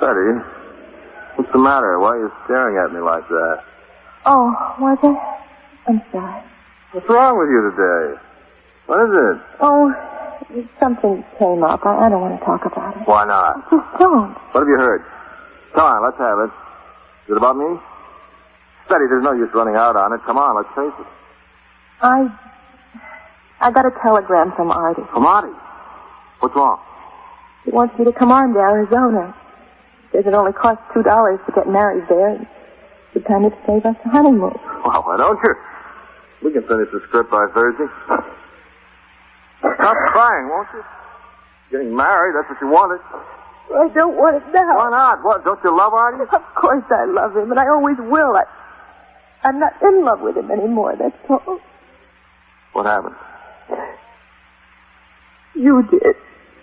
Betty, what's the matter? Why are you staring at me like that? Oh, was it? I'm sorry. What's wrong with you today? What is it? Oh, something came up. I don't want to talk about it. Why not? Just don't. What have you heard? Come on, let's have it. Is it about me? Betty, there's no use running out on it. Come on, let's face it. I got a telegram from Artie. From Artie? What's wrong? He wants me to come on to Arizona. Says it only costs $2 to get married there. It's time to save us a honeymoon. Well, why don't you? We can finish the script by Thursday. Stop crying, won't you? Getting married, that's what you wanted. I don't want it now. Why not? What, don't you love Artie? Of course I love him, and I always will. I'm not in love with him anymore, that's all. What happened? You did.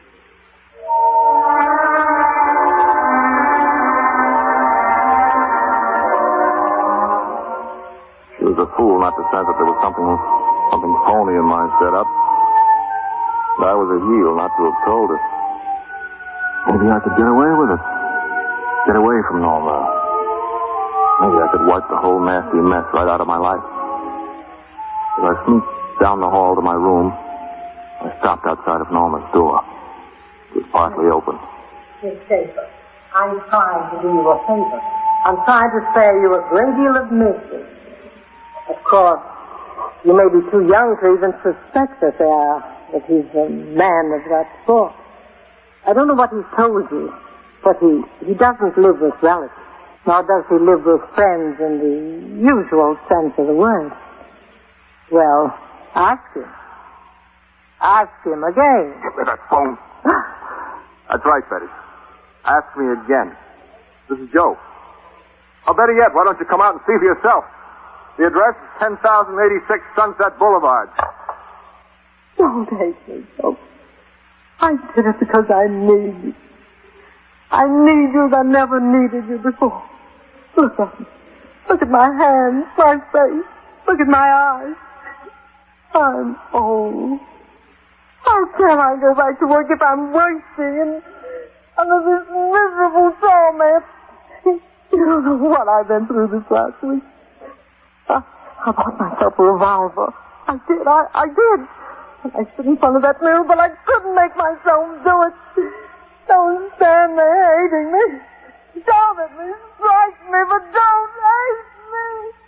She was a fool not to sense that there was something phony in my setup. But I was a heel not to have told her. Maybe I could get away with it. Get away from Norma. Maybe I could wipe the whole nasty mess right out of my life. As I sneaked down the hall to my room, I stopped outside of Norma's door. It was partly open. Miss Schaefer, I'm trying to do you a favor. I'm trying to spare you a great deal of misery. Of course, you may be too young to even suspect that he's a man of that sort. I don't know what he's told you, but he doesn't live with relatives, nor does he live with friends in the usual sense of the word. Well, ask him. Ask him again. Give me that phone. That's right, Betty. Ask me again. This is Joe. Oh, better yet, why don't you come out and see for yourself? The address is 10,086 Sunset Boulevard. Don't hate me, Joe. I did it because I need you. I need you as I never needed you before. Look at me. Look at my hands, my face. Look at my eyes. I'm old. How can I go back to work if I'm working under this miserable torment? You don't know what I've been through this last week. I bought myself a revolver. I did. And I stood in front of that mirror, but I couldn't make myself do it. Don't stand there hating me. Shout at me, strike me, but don't hate me.